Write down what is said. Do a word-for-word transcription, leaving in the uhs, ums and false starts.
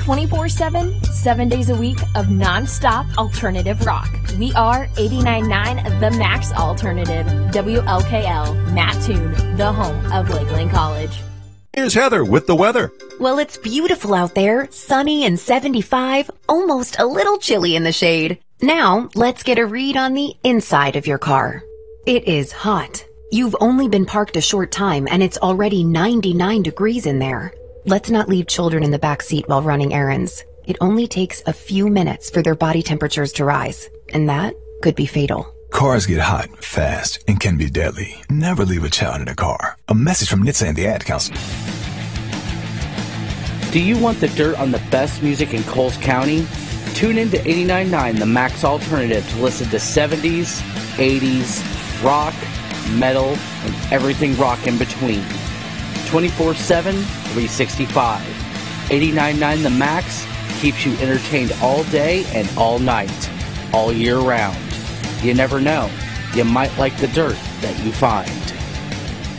twenty-four seven, seven days a week of non-stop alternative rock. We are eighty-nine point nine The Max Alternative. W L K L, Mattoon, the home of Lakeland College. Here's Heather with the weather. Well, it's beautiful out there, sunny and seventy-five, almost a little chilly in the shade. Now, let's get a read on the inside of your car. It is hot. You've only been parked a short time and it's already ninety-nine degrees in there. Let's not leave children in the back seat while running errands. It only takes a few minutes for their body temperatures to rise, and that could be fatal. Cars get hot, fast, and can be deadly. Never leave a child in a car. A message from N H T S A and the Ad Council. Do you want the dirt on the best music in Coles County? Tune in to eighty-nine point nine The Max Alternative to listen to seventies, eighties, rock, metal, and everything rock in between. twenty-four seven, three sixty-five. eighty-nine point nine The Max keeps you entertained all day and all night, all year round. You never know. You might like the dirt that you find.